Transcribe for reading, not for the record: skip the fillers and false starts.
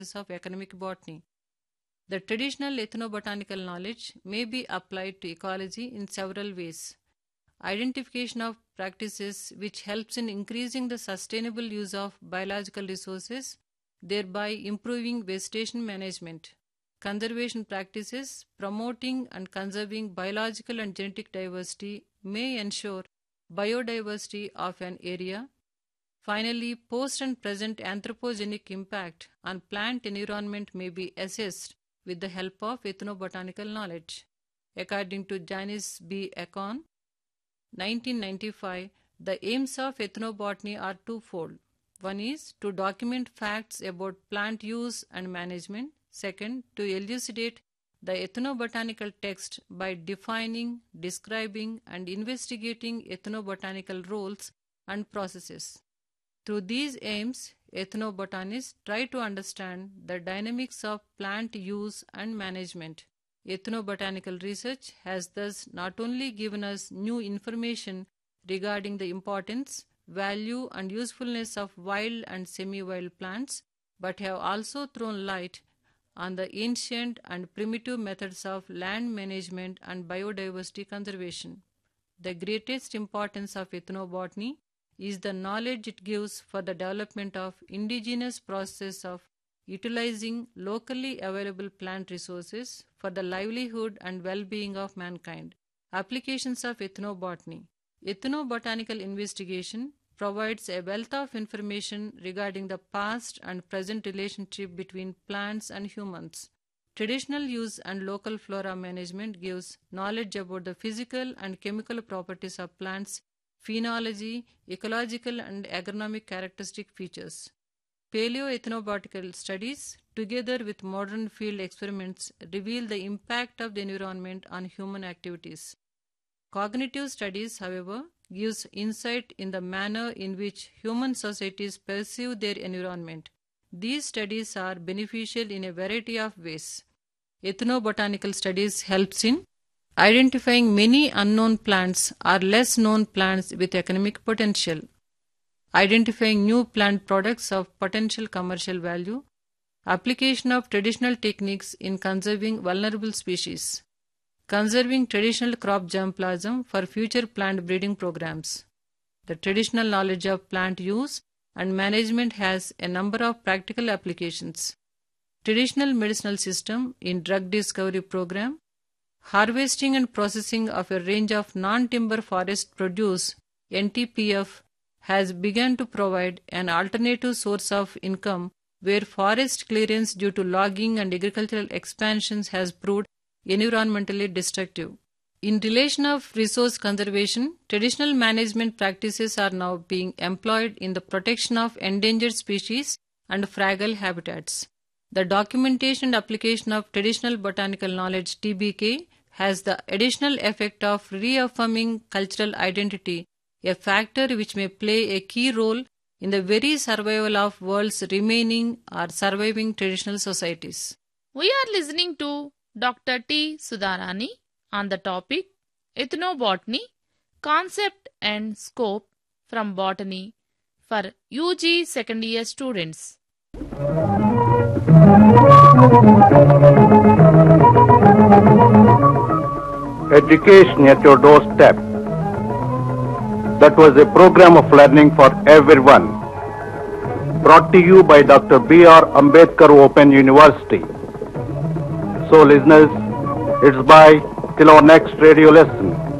of economic botany. The traditional ethnobotanical knowledge may be applied to ecology in several ways. Identification of practices which helps in increasing the sustainable use of biological resources, thereby improving vegetation management. Conservation practices promoting and conserving biological and genetic diversity may ensure biodiversity of an area. Finally, post and present anthropogenic impact on plant environment may be assessed with the help of ethnobotanical knowledge. According to Janice B. Akon, 1995, the aims of ethnobotany are twofold. One is to document facts about plant use and management. Second, to elucidate the ethnobotanical text by defining, describing, and investigating ethnobotanical roles and processes. Through these aims, ethnobotanists try to understand the dynamics of plant use and management. Ethnobotanical research has thus not only given us new information regarding the importance, value, and usefulness of wild and semi-wild plants, but have also thrown light on the ancient and primitive methods of land management and biodiversity conservation. The greatest importance of ethnobotany is the knowledge it gives for the development of indigenous process of utilizing locally available plant resources for the livelihood and well-being of mankind. Applications of ethnobotany. Ethnobotanical investigation provides a wealth of information regarding the past and present relationship between plants and humans. Traditional use and local flora management gives knowledge about the physical and chemical properties of plants, phenology, ecological and agronomic characteristic features. Paleoethnobotanical studies, together with modern field experiments, reveal the impact of the environment on human activities. Cognitive studies, however, gives insight in the manner in which human societies perceive their environment. These studies are beneficial in a variety of ways. Ethnobotanical studies helps in identifying many unknown plants or less known plants with economic potential, identifying new plant products of potential commercial value, application of traditional techniques in conserving vulnerable species, conserving traditional crop germplasm for future plant breeding programs. The traditional knowledge of plant use and management has a number of practical applications. Traditional medicinal system in drug discovery program, harvesting and processing of a range of non-timber forest produce (NTPF) has begun to provide an alternative source of income where forest clearance due to logging and agricultural expansions has proved environmentally destructive. In relation of resource conservation, traditional management practices are now being employed in the protection of endangered species and fragile habitats. The documentation and application of traditional botanical knowledge (TBK) has the additional effect of reaffirming cultural identity, a factor which may play a key role in the very survival of world's remaining or surviving traditional societies. We are listening to Dr. T. Sudharani on the topic Ethnobotany, Concept and Scope from Botany for UG second year students. Education at your doorstep. That was a program of learning for everyone. Brought to you by Dr. B.R. Ambedkar Open University. So listeners, it's bye till our next radio lesson.